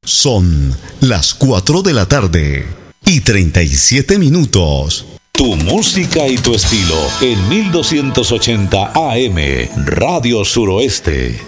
Son las 4 de la tarde y 37 minutos. Tu música y tu estilo en 1280 AM, Radio Suroeste.